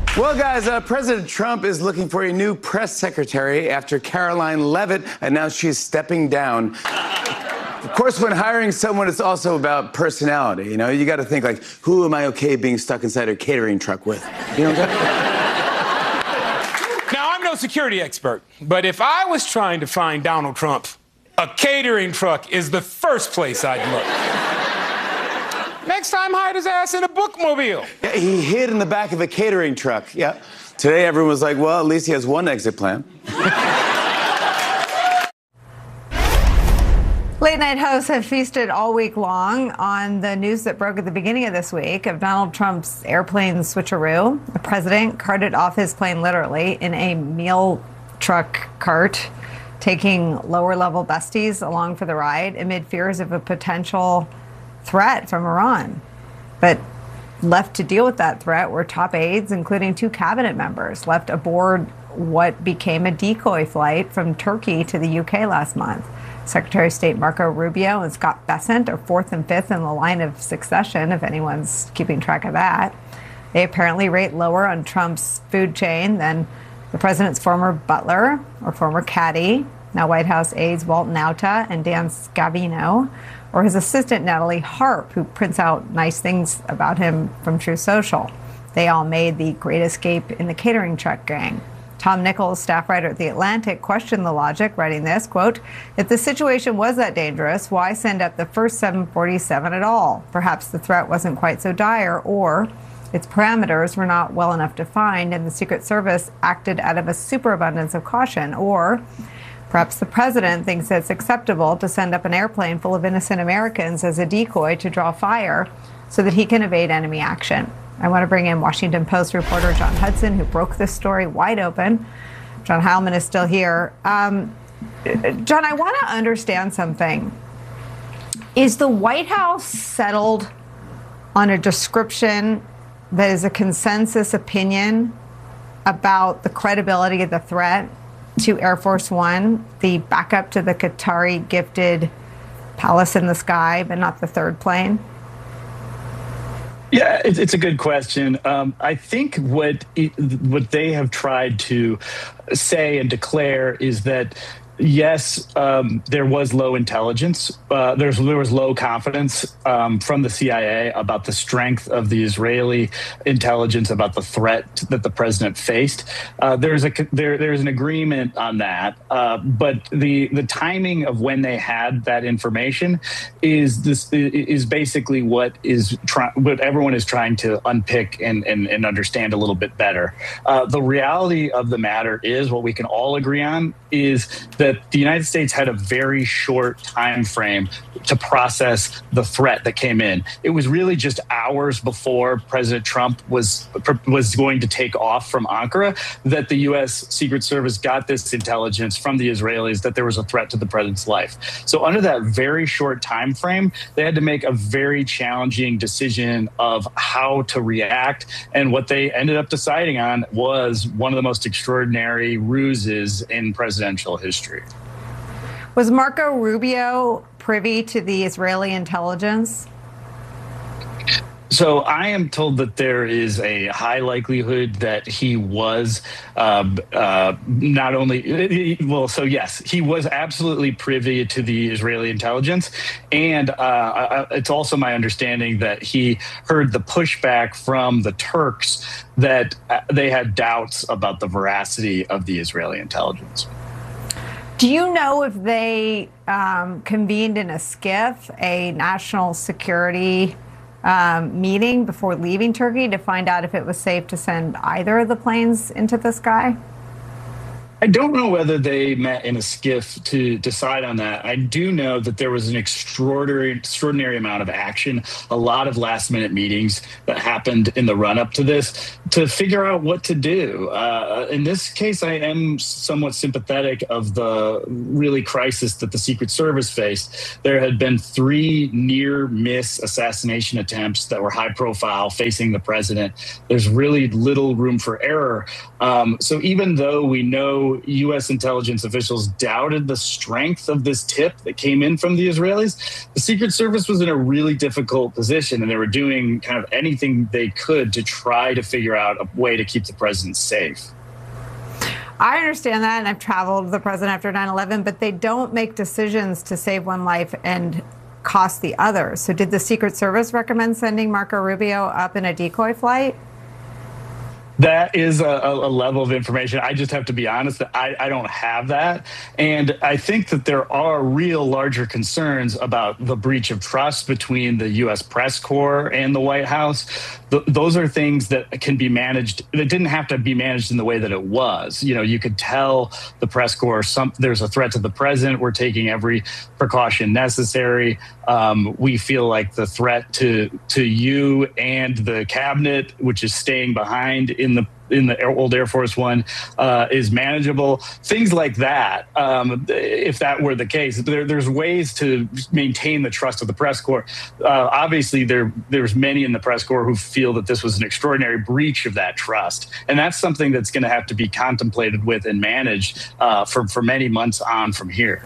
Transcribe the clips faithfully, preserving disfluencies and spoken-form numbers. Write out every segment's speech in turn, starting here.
Well, guys, uh, President Trump is looking for a new press secretary after Caroline Leavitt announced she's stepping down. Of course, when hiring someone, it's also about personality. You know, you got to think, like, who am I okay being stuck inside a catering truck with? You know what I'm saying? Now, I'm no security expert, but if I was trying to find Donald Trump, a catering truck is the first place I'd look. Next time, hide his ass in a bookmobile. Yeah, he hid in the back of a catering truck. Yeah. Today, everyone was like, well, at least he has one exit plan. Late night hosts have feasted all week long on the news that broke at the beginning of this week of Donald Trump's airplane switcheroo. The president carted off his plane literally in a meal truck cart, taking lower level besties along for the ride amid fears of a potential threat from Iran. But left to deal with that threat were top aides, including two cabinet members, left aboard what became a decoy flight from Turkey to the U K last month. Secretary of State Marco Rubio and Scott Bessent are fourth and fifth in the line of succession, if anyone's keeping track of that. They apparently rate lower on Trump's food chain than the president's former butler or former caddy, now White House aides Walt Nauta and Dan Scavino, or his assistant Natalie Harp, who prints out nice things about him from True Social. They all made the great escape in the catering truck gang. Tom Nichols, staff writer at The Atlantic, questioned the logic, writing this, quote, if the situation was that dangerous, why send up the first seven forty-seven at all? Perhaps the threat wasn't quite so dire, or its parameters were not well enough defined and the Secret Service acted out of a superabundance of caution, or perhaps the president thinks it's acceptable to send up an airplane full of innocent Americans as a decoy to draw fire so that he can evade enemy action. I want to bring in Washington Post reporter John Hudson, who broke this story wide open. John Heilman is still here. Um, John, I want to understand something. Is the White House settled on a description that is a consensus opinion about the credibility of the threat to Air Force One, the backup to the Qatari-gifted Palace in the Sky, but not the third plane? Yeah, it's, it's a good question. Um, I think what it, what they have tried to say and declare is that, yes, um, there was low intelligence. Uh, there's, there was low confidence um, from the C I A about the strength of the Israeli intelligence, about the threat that the president faced. Uh, there's a there there's an agreement on that, uh, but the the timing of when they had that information is this is basically what is try, what everyone is trying to unpick and and, and understand a little bit better. Uh, the reality of the matter is, what we can all agree on is that the United States had a very short time frame to process the threat that came in. It was really just hours before President Trump was was going to take off from Ankara that the U S Secret Service got this intelligence from the Israelis that there was a threat to the president's life. So under that very short time frame, they had to make a very challenging decision of how to react. And what they ended up deciding on was one of the most extraordinary ruses in presidential history. Was Marco Rubio privy to the Israeli intelligence? So I am told that there is a high likelihood that he was uh, uh, not only, well, so yes, he was absolutely privy to the Israeli intelligence. And uh, it's also my understanding that he heard the pushback from the Turks that they had doubts about the veracity of the Israeli intelligence. Do you know if they um, convened in a SCIF, a national security um, meeting before leaving Turkey to find out if it was safe to send either of the planes into the sky? I don't know whether they met in a SCIF to decide on that. I do know that there was an extraordinary, extraordinary amount of action, a lot of last minute meetings that happened in the run up to this to figure out what to do. Uh, in this case, I am somewhat sympathetic of the really crisis that the Secret Service faced. There had been three near miss assassination attempts that were high profile facing the president. There's really little room for error. Um, so even though we know though U S intelligence officials doubted the strength of this tip that came in from the Israelis, the Secret Service was in a really difficult position, and they were doing kind of anything they could to try to figure out a way to keep the president safe. I understand that, and I've traveled with the president after nine eleven, but they don't make decisions to save one life and cost the other. So did the Secret Service recommend sending Marco Rubio up in a decoy flight? That is a, a level of information. I just have to be honest that I, I don't have that. And I think that there are real larger concerns about the breach of trust between the U S press corps and the White House. Th- those are things that can be managed. That didn't have to be managed in the way that it was. You know, you could tell the press corps some, there's a threat to the president. We're taking every precaution necessary. Um, we feel like the threat to to you and the cabinet, which is staying behind in the in the old Air Force One, uh, is manageable. Things like that. Um, if that were the case, there, there's ways to maintain the trust of the press corps. Uh, obviously, there there's many in the press corps who feel that this was an extraordinary breach of that trust, and that's something that's going to have to be contemplated with and managed uh, for for many months on from here.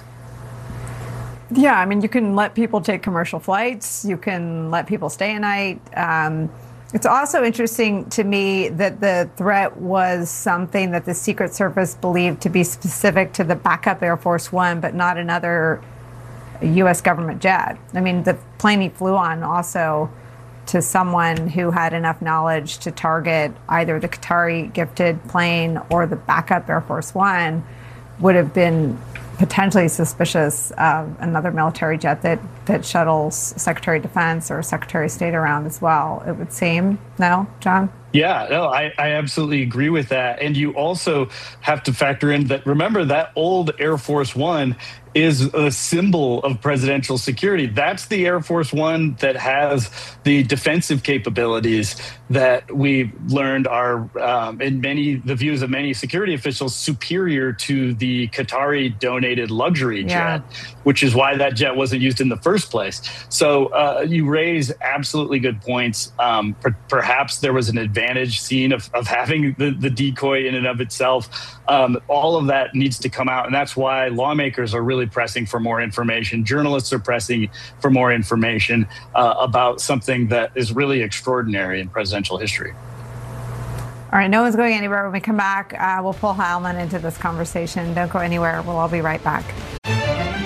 Yeah, I mean, you can let people take commercial flights. You can let people stay a night. Um, it's also interesting to me that the threat was something that the Secret Service believed to be specific to the backup Air Force One, but not another U S government jet. I mean, the plane he flew on also to someone who had enough knowledge to target either the Qatari gifted plane or the backup Air Force One would have been potentially suspicious of another military jet that, that shuttles Secretary of Defense or Secretary of State around as well, it would seem. No, John? Yeah, no, I, I absolutely agree with that. And you also have to factor in that, remember, that old Air Force One is a symbol of presidential security. That's the Air Force One that has the defensive capabilities that we've learned are, um, in many, the views of many security officials, superior to the Qatari donated luxury Yeah. jet, which is why that jet wasn't used in the first place. So uh, you raise absolutely good points. Um, per- perhaps there was an advantage seen of, of having the, the decoy in and of itself. Um, all of that needs to come out, and that's why lawmakers are really pressing for more information. Journalists are pressing for more information uh, about something that is really extraordinary in presidential history. All right, no one's going anywhere. When we come back, uh, we'll pull Heilman into this conversation. Don't go anywhere. We'll all be right back.